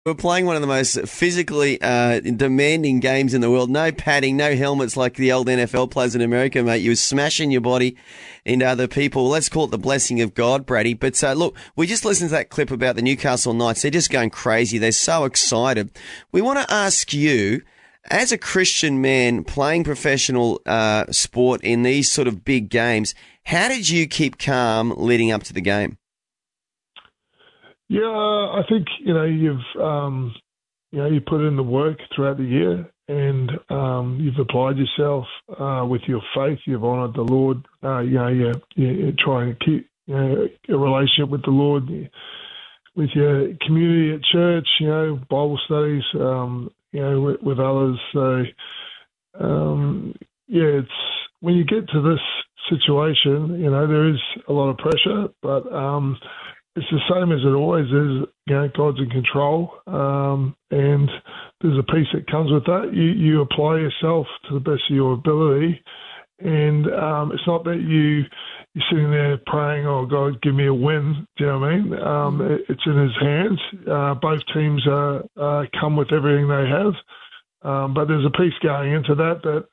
We're playing one of the most physically demanding games in the world. No padding, no helmets like the old NFL players in America, mate. You were smashing your body into other people. Let's call it the blessing of God, Brady. But look, we just listened to that clip about the Newcastle Knights. They're just going crazy. They're so excited. We want to ask you, as a Christian man playing professional sport in these sort of big games, how did you keep calm leading up to the game? Yeah, I think you put in the work throughout the year, and you've applied yourself with your faith. You've honoured the Lord. You're trying to keep a relationship with the Lord, with your community at church. Bible studies. With others. So it's when you get to this situation, there is a lot of pressure, but it's the same as it always is. God's in control, and there's a peace that comes with that. You apply yourself to the best of your ability, and it's not that you're sitting there praying, "Oh God, give me a win." Do you know what I mean? It's in His hands. Both teams come with everything they have, but there's a peace going into that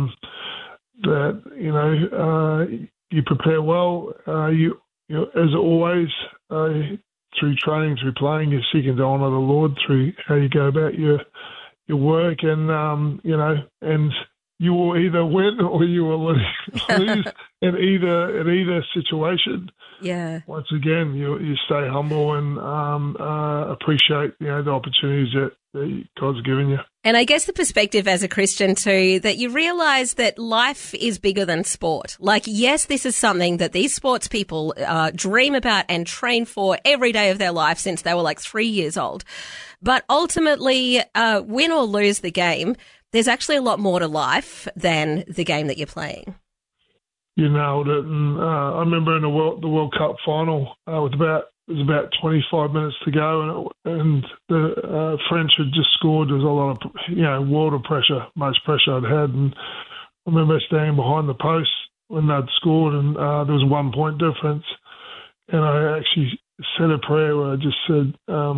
you prepare well. As always, through training, through playing, you're seeking to honour the Lord through how you go about your work, and and you will either win or you will lose in either situation. Yeah. Once again, you stay humble and appreciate the opportunities that God's given you. And I guess the perspective as a Christian too, that you realise that life is bigger than sport. Like, yes, this is something that these sports people dream about and train for every day of their life since they were like 3 years old. But ultimately, win or lose the game, there's actually a lot more to life than the game that you're playing. You nailed it. And I remember in the World Cup final, it was about 25 minutes to go, and the French had just scored. There was a lot of, world of pressure, most pressure I'd had. And I remember standing behind the post when they'd scored, and there was a 1 point difference. And I actually said a prayer where I just said,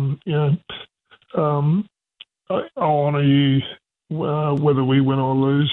I'll honour you whether we win or lose.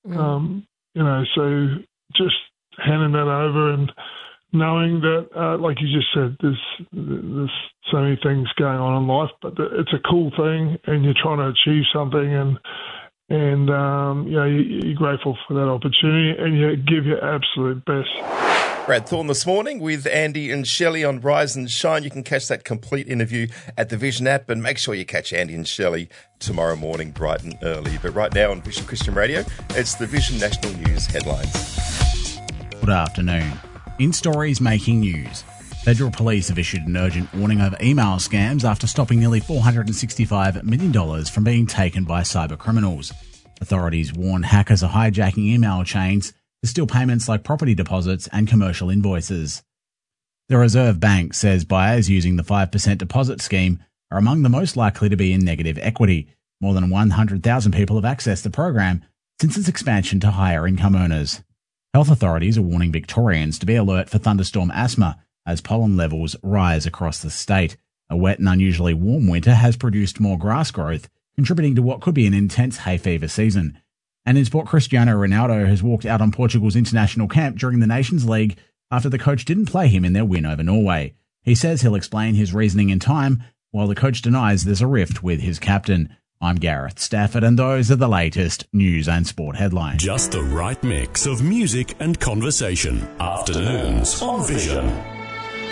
So just handing that over and knowing that, like you just said, there's so many things going on in life, but it's a cool thing, and you're trying to achieve something, and you're grateful for that opportunity, and you give your absolute best. Brad Thorne this morning with Andy and Shelley on Rise and Shine. You can catch that complete interview at the Vision app, and make sure you catch Andy and Shelley tomorrow morning bright and early. But right now on Vision Christian Radio, it's the Vision National News headlines. Good afternoon. In stories making news, Federal Police have issued an urgent warning over email scams after stopping nearly $465 million from being taken by cyber criminals. Authorities warn hackers are hijacking email chains to steal payments like property deposits and commercial invoices. The Reserve Bank says buyers using the 5% deposit scheme are among the most likely to be in negative equity. More than 100,000 people have accessed the program since its expansion to higher income earners. Health authorities are warning Victorians to be alert for thunderstorm asthma as pollen levels rise across the state. A wet and unusually warm winter has produced more grass growth, contributing to what could be an intense hay fever season. And in sport, Cristiano Ronaldo has walked out on Portugal's international camp during the Nations League after the coach didn't play him in their win over Norway. He says he'll explain his reasoning in time, while the coach denies there's a rift with his captain. I'm Gareth Stafford, and those are the latest news and sport headlines. Just the right mix of music and conversation. Afternoons on Vision.